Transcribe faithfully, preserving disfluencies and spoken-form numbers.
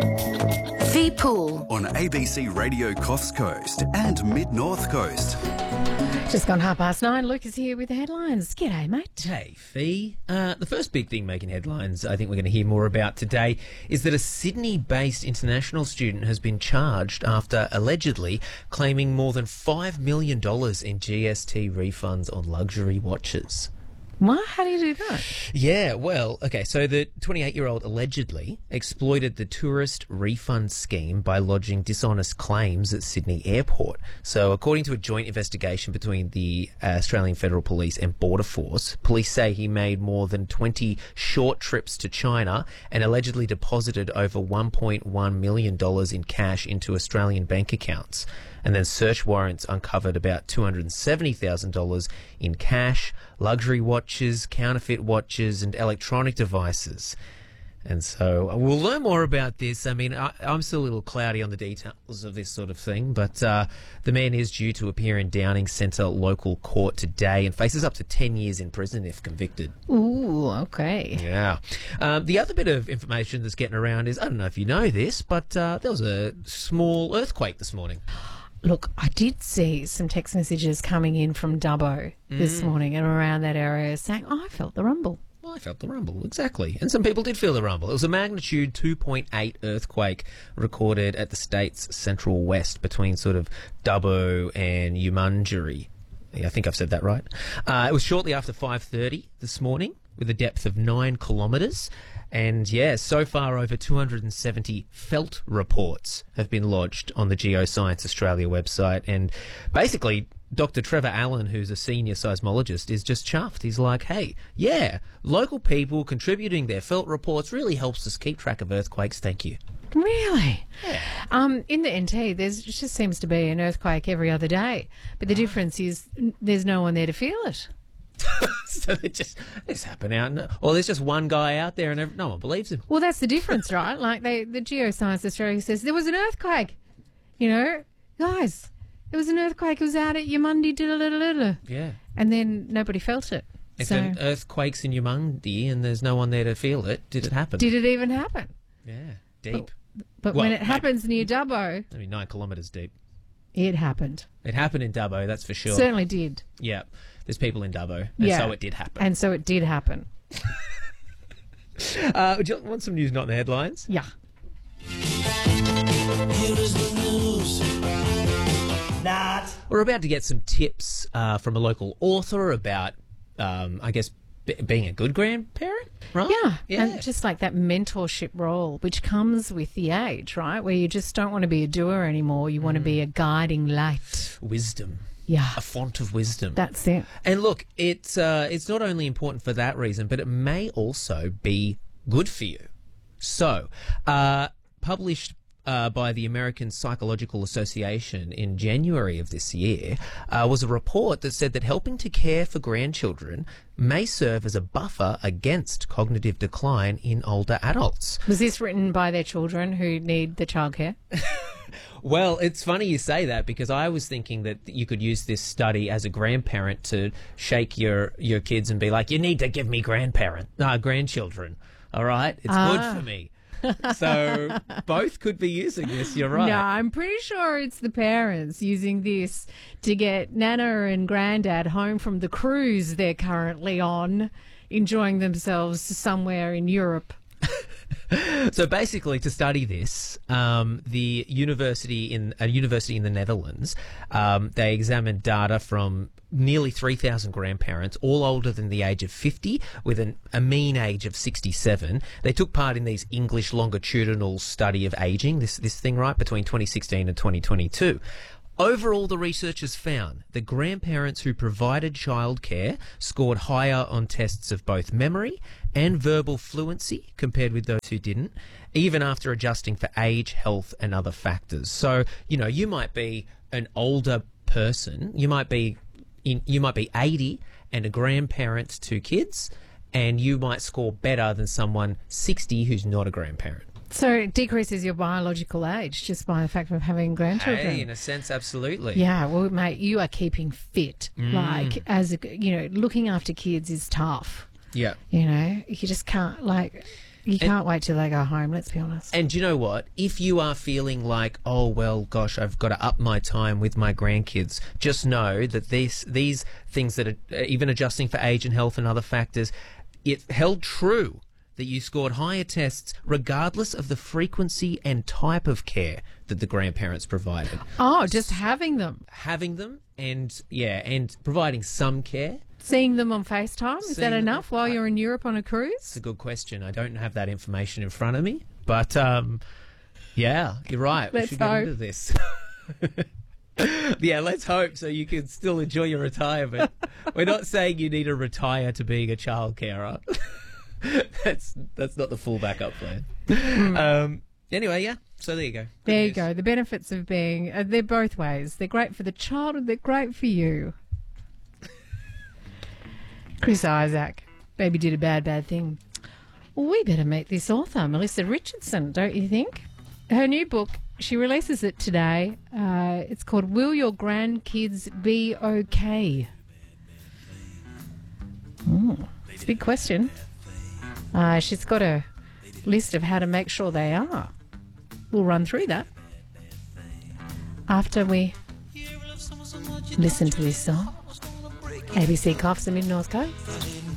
The Pool on A B C Radio Coast Coast and Mid-North Coast. Just gone half past nine. Luke is here with the headlines. G'day, mate. Hey, Fee. Uh, the first big thing making headlines I think we're going to hear more about today is that a Sydney-based international student has been charged after allegedly claiming more than five million dollars in G S T refunds on luxury watches. What? How do you do that? Yeah, well, okay, so the twenty-eight-year-old allegedly exploited the tourist refund scheme by lodging dishonest claims at Sydney Airport. So according to a joint investigation between the uh, Australian Federal Police and Border Force, police say he made more than twenty short trips to China and allegedly deposited over one point one million dollars in cash into Australian bank accounts. And then search warrants uncovered about two hundred seventy thousand dollars in cash, luxury watches, counterfeit watches, and electronic devices. And so we'll learn more about this. I mean, I, I'm still a little cloudy on the details of this sort of thing, but uh, the man is due to appear in Downing Centre local court today and faces up to ten years in prison if convicted. Ooh, okay. Yeah. Um, the other bit of information that's getting around is, I don't know if you know this, but uh, there was a small earthquake this morning. Look, I did see some text messages coming in from Dubbo this Mm. morning and around that area saying, oh, I felt the rumble. Well, I felt the rumble, exactly. And some people did feel the rumble. It was a magnitude two point eight earthquake recorded at the state's central west between sort of Dubbo and Yumunjeri. Yeah, I think I've said that right. Uh, it was shortly after five thirty this morning with a depth of nine kilometres. And, yeah, so far over two hundred seventy felt reports have been lodged on the Geoscience Australia website. And basically, Doctor Trevor Allen, who's a senior seismologist, is just chuffed. He's like, hey, yeah, local people contributing their felt reports really helps us keep track of earthquakes. Thank you. Really? Yeah. Um, in the N T, there just seems to be an earthquake every other day. But the difference is n- there's no one there to feel it. So they just, this happened out, in, or there's just one guy out there and every, no one believes him. Well, that's the difference, right? Like they, the Geoscience Australia says there was an earthquake. You know, guys, there was an earthquake. It was out at Yamundi, diddle-diddle-diddle. Yeah. And then nobody felt it. If So an earthquake's in Yamundi and there's no one there to feel it, did it happen? did it even happen? Yeah, deep. But Well, when it maybe- happens near Dubbo, I mean, nine kilometres deep. it happened. It happened in Dubbo, that's for sure. Certainly did. Yeah, there's people in Dubbo, and Yeah. so it did happen. And so it did happen. Uh, would you want some news not in the headlines? Yeah. We're about to get some tips uh, from a local author about, um, I guess, b- being a good grandparent, right? Yeah. Yeah. And just like that mentorship role, which comes with the age, right? Where you just don't want to be a doer anymore. You want to be a guiding light. Wisdom. Yeah. A font of wisdom. That's it. And look, it's uh, it's not only important for that reason, but it may also be good for you. So, uh, published uh, by the American Psychological Association in January of this year uh, was a report that said that helping to care for grandchildren may serve as a buffer against cognitive decline in older adults. Was this written by their children who need the childcare? Well, it's funny you say that because I was thinking that you could use this study as a grandparent to shake your, your kids and be like, you need to give me grandparent, uh, grandchildren, all right? It's Ah. good for me. So both could be using this, you're right. No, I'm pretty sure it's the parents using this to get Nana and Grandad home from the cruise they're currently on, enjoying themselves somewhere in Europe. So basically, to study this, um, the university in a university in the Netherlands, um, they examined data from nearly three thousand grandparents, all older than the age of fifty, with an, a mean age of sixty-seven. They took part in these English longitudinal study of aging, this this thing, right, between twenty sixteen and twenty twenty-two. Overall, the researchers found that grandparents who provided childcare scored higher on tests of both memory and verbal fluency compared with those who didn't, even after adjusting for age, health, and other factors. So, you know, you might be an older person, you might be in, you might be eighty and a grandparent to kids, and you might score better than someone sixty who's not a grandparent. So it decreases your biological age just by the fact of having grandchildren. Hey, in a sense, absolutely. Yeah, well, mate, you are keeping fit. Mm. Like, as a, you know, looking after kids is tough. Yeah. You know, you just can't, like, You can't wait till they go home, let's be honest. And you know what? If you are feeling like, oh, well, gosh, I've got to up my time with my grandkids, just know that these, these things that are even adjusting for age and health and other factors, it held true that you scored higher tests regardless of the frequency and type of care that the grandparents provided. Oh, just having them. Having them and, yeah, and providing some care. Seeing them on FaceTime, is Seeing that them- enough while you're in Europe on a It's cruise? a good question. I don't have that information in front of me, but um, yeah, you're right. Let's we should get hope. into this. Yeah, let's hope so you can still enjoy your retirement. We're not saying you need to retire to being a child carer. that's that's not the full backup plan. um, anyway, yeah. So there you go. Good There you news. go. The benefits of being, uh, they're both ways. They're great for the child and they're great for you. Chris Isaac, baby did a bad, bad thing. Well, we better meet this author, Melissa Richardson, don't you think? Her new book, she releases it today. Uh, it's called Will Your Grandkids Be Okay? Mm, it's a big question. Uh, she's got a list of how to make sure they are. We'll run through that after we listen to this song. A B C Coffs and Mid North Coast.